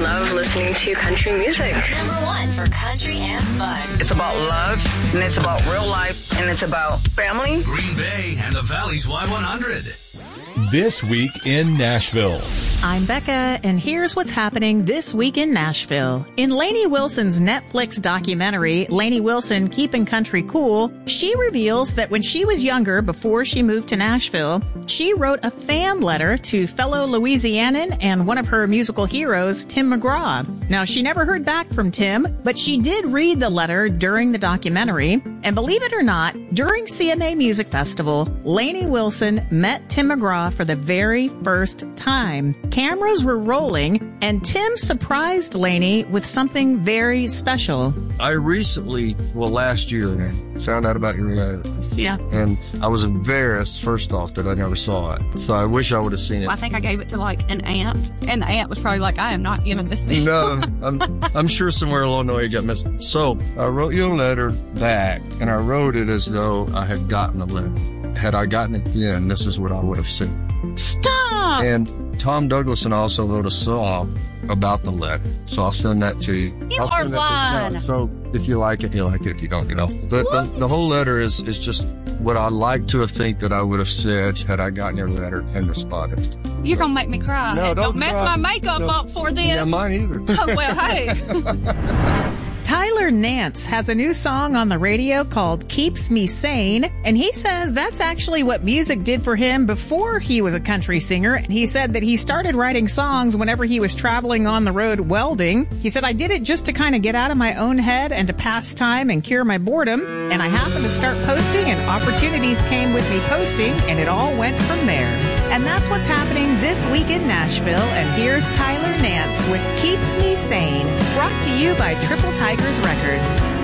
love listening to country music. Number one for country and fun. It's about love, and it's about real life, and it's about family. Green Bay and the Valley's Y100. This Week in Nashville. I'm Becca, and here's what's happening this week in Nashville. In Lainey Wilson's Netflix documentary, Lainey Wilson, Keeping Country Cool, she reveals that when she was younger, before she moved to Nashville, she wrote a fan letter to fellow Louisianan and one of her musical heroes, Tim McGraw. Now, she never heard back from Tim, but she did read the letter during the documentary. And believe it or not, during CMA Music Festival, Lainey Wilson met Tim McGraw for the very first time. Cameras were rolling, and Tim surprised Lainey with something very special. I recently, last year, found out about your letter. Yeah. And I was embarrassed, first off, that I never saw it. So I wish I would have seen it. Well, I think I gave it to like an aunt, and the aunt was probably like, I am not giving this thing. No, I'm sure somewhere along the way it got missed. So I wrote you a letter back, and I wrote it as though I had gotten a letter. Had I gotten it then, this is what I would have said. Stop! And Tom Douglason also wrote a song about the letter. So I'll send that to you. You are lying. So if you like it, you like it. If you don't, you know. But the whole letter is just what I like to think that I would have said had I gotten your letter and responded. You're going to make me cry. No, don't mess cry. my makeup up for this. Yeah, mine either. Oh, well, hey. Tyler Nance has a new song on the radio called Keeps Me Sane, and he says that's actually what music did for him before he was a country singer. And he said that he started writing songs whenever he was traveling on the road welding. He said, I did it just to kind of get out of my own head and to pass time and cure my boredom. And I happened to start posting, and opportunities came with me posting, and it all went from there. And that's what's happening this week in Nashville. And here's Tyler Nance with Keeps Me Sane, brought to you by Triple Tigers Records.